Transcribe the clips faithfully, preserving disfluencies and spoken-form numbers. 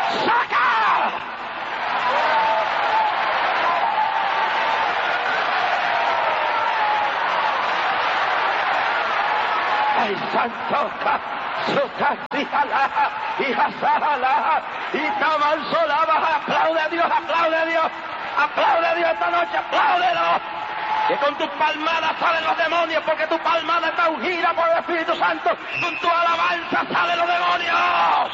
¡Saca! ¡Ay, santo! ¡Sutasihala! ¡Y Hazala! ¡Y Tamansolaba! ¡Aplaude a Dios! ¡Aplaude a Dios! ¡Aplaude a Dios esta noche! ¡Apláudelo! Que con tus palmadas salen los demonios, porque tu palmada está ungida por el Espíritu Santo. Con tu alabanza salen los demonios.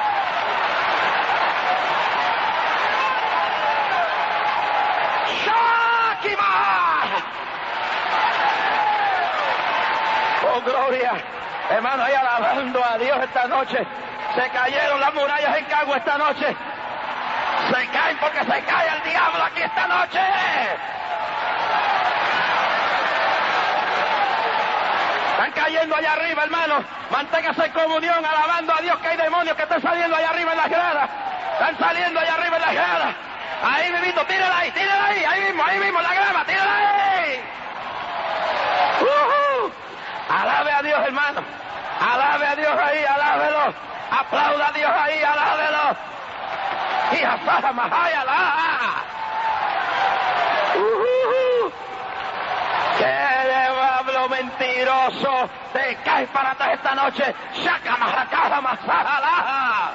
¡Shakima! ¡Oh, gloria! Hermano, ahí alabando a Dios esta noche. Se cayeron las murallas en Cagua esta noche. Se caen porque se cae el diablo aquí esta noche. Están cayendo allá arriba, hermano. Manténgase en comunión, alabando a Dios, que hay demonios que están saliendo allá arriba en las gradas. Están saliendo allá arriba en las gradas. Ahí, bebito, tírala ahí, tírala ahí. Ahí mismo, ahí mismo, en la grama, tírala ahí. Uh-huh. Alabe a Dios, hermano. Alabe a Dios ahí, alábelo. Aplauda a Dios ahí, alábelo. Y Hazara Mahayala. Uh-huh. ¡Qué diablo mentiroso! Te caes para atrás esta noche. ¡Shaka Mahakala Masajala!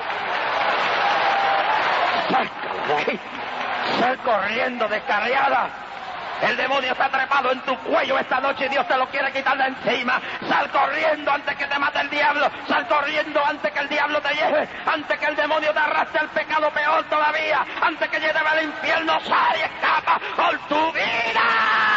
¡Sácala de ahí! ¡Sal corriendo, descarriada! El demonio está trepado en tu cuello esta noche y Dios te lo quiere quitar de encima. Sal corriendo antes que te mate el diablo. Sal corriendo antes que el diablo te lleve. Antes que el demonio te arrastre al pecado, peor todavía. Antes que lleve al infierno, sal y escapa por tu vida.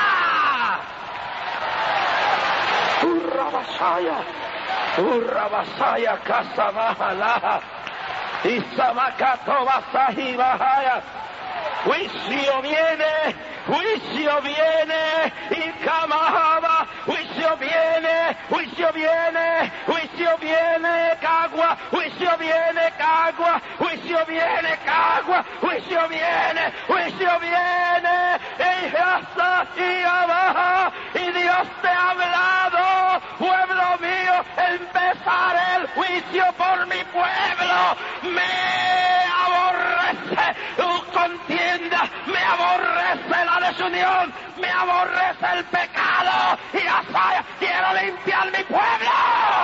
Urra Basaya. Urra Basaya Casa Bajalaja. Y Samakato Basaji Bajaya. Juicio viene, juicio viene, y Kamahaba, juicio viene, juicio viene, juicio viene, Cagua, juicio viene, Cagua, juicio viene, Cagua, juicio viene, juicio viene, y hasta y abajo, y Dios te ha hablado, pueblo mío, empezaré el juicio por mi pueblo, me aborrece tu contienda, me aborrece la desunión, me aborrece el pecado, y Asaya, quiero limpiar mi pueblo.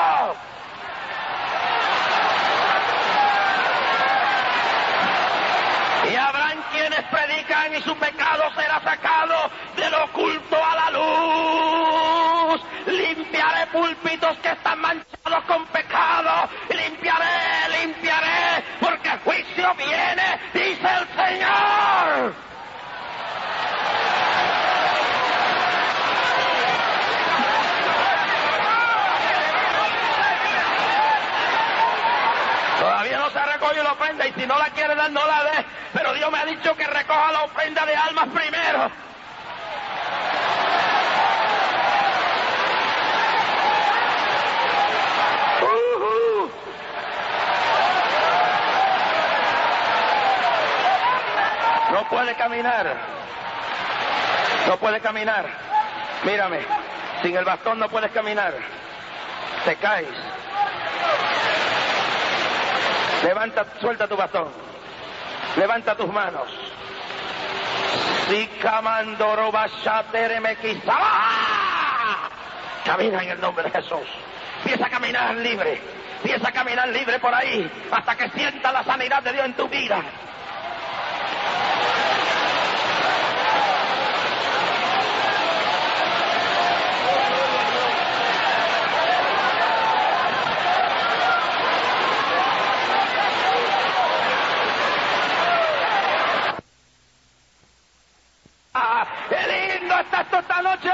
Y habrán quienes predican y su pecado será sacado del oculto a la luz. Limpiaré púlpitos que están manchados con pecado. Limpiaré, limpiaré, porque el juicio viene, dice el Señor. Todavía no se recoge la ofrenda y si no la quiere dar, no la dé. Pero Dios me ha dicho que recoja la ofrenda de almas primero. Uh-huh. No puede caminar. No puede caminar. Mírame. Sin el bastón no puedes caminar. Te caes. Levanta, suelta tu bastón. Levanta tus manos. Camina en el nombre de Jesús. Empieza a caminar libre. Empieza a caminar libre por ahí hasta que sienta la sanidad de Dios en tu vida. ¡Qué lindo está esto esta noche!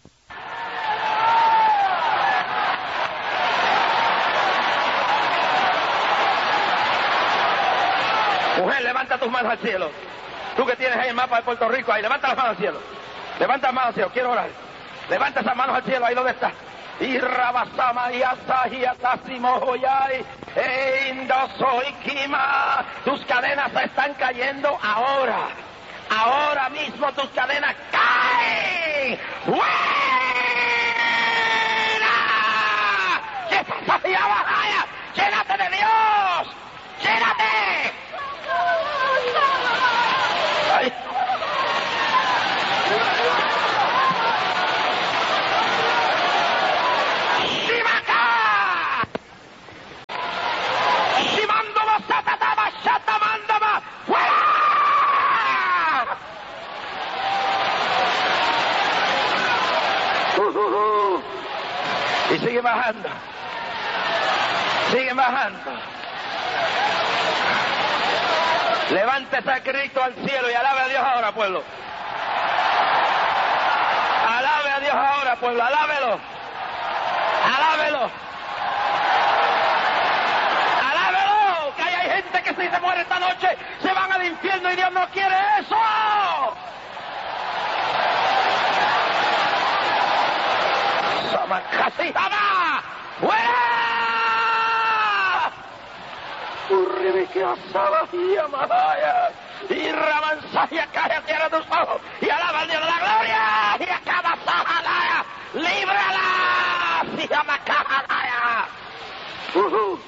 Mujer, levanta tus manos al cielo. Tú que tienes ahí el mapa de Puerto Rico, ahí, levanta las manos al cielo. Levanta las manos al cielo, quiero orar. Levanta esas manos al cielo, ahí donde está. Y rabasama y asahi atasimo hoyai e indosoy kima. Tus cadenas están cayendo ahora. Ahora mismo tus cadenas caen. ¡Fuera! ¡Llénate de Dios! ¡Llénate! Sigue bajando. Sigue bajando. Levántese a Cristo al cielo y alabe a Dios ahora, pueblo. Alabe a Dios ahora, pueblo. Alábelo. Alábelo. Alábelo. Que hay gente que si se muere esta noche se van al infierno y Dios no quiere eso. Casi jamás. ¡Fuera! Urribe que asaba y amadaya. Y ramansaya cae a tierra tus ojos. Y alaba al Dios de la gloria. Y acaba sajalaya. ¡Líbrala! ¡Si llama cajalaya! Uh-huh.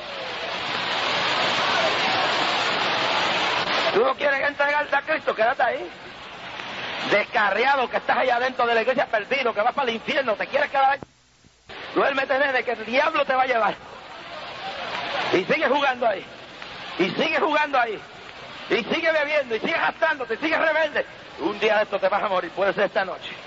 ¿Tú no quieres entregarte a Cristo? Quédate ahí. Descarriado que estás allá adentro de la iglesia perdido, que vas para el infierno, te quieres quedar ahí. Duérmete, nene, que el diablo te va a llevar. Y sigue jugando ahí. Y sigue jugando ahí. Y sigue bebiendo, y sigue gastándote, y sigue rebelde. Un día de esto te vas a morir, puede ser esta noche.